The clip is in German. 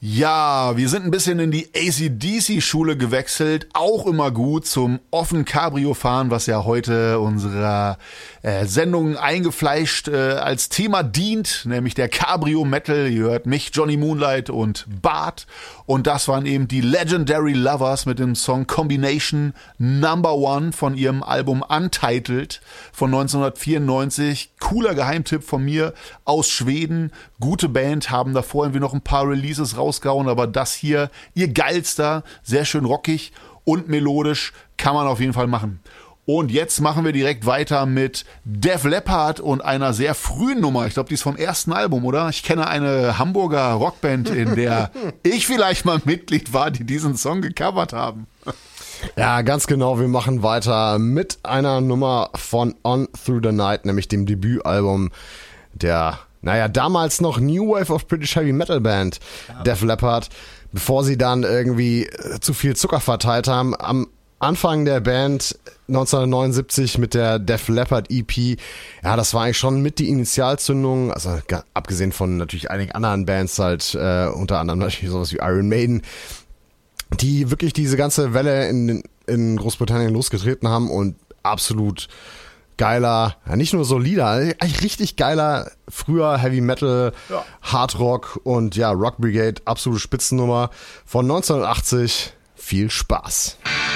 Ja, wir sind ein bisschen in die AC/DC-Schule gewechselt, auch immer gut zum offen Cabrio fahren, was ja heute unserer Sendung eingefleischt als Thema dient, nämlich der Cabrio Metal. Ihr hört mich, Johnny Moonlight und Bart, und das waren eben die Legendary Lovers mit dem Song Combination Number One von ihrem Album Untitled von 1994. Cooler Geheimtipp von mir aus Schweden. Gute Band, haben davor irgendwie noch ein paar Releases rausgehauen, aber das hier, ihr geilster, sehr schön rockig und melodisch, kann man auf jeden Fall machen. Und jetzt machen wir direkt weiter mit Def Leppard und einer sehr frühen Nummer. Ich glaube, die ist vom ersten Album, oder? Ich kenne eine Hamburger Rockband, in der ich vielleicht mal Mitglied war, die diesen Song gecovert haben. Ja, ganz genau. Wir machen weiter mit einer Nummer von On Through the Night, nämlich dem Debütalbum der, damals noch New Wave of British Heavy Metal Band, Def Leppard, bevor sie dann irgendwie zu viel Zucker verteilt haben. Am Anfang der Band 1979 mit der Def Leppard EP, ja, das war eigentlich schon mit die Initialzündung, also abgesehen von natürlich einigen anderen Bands, halt unter anderem natürlich sowas wie Iron Maiden, die wirklich diese ganze Welle in Großbritannien losgetreten haben und absolut geiler, ja, nicht nur solider, eigentlich richtig geiler, früher Heavy Metal, Hard Rock und ja, Rock Brigade, absolute Spitzennummer von 1980. Viel Spaß.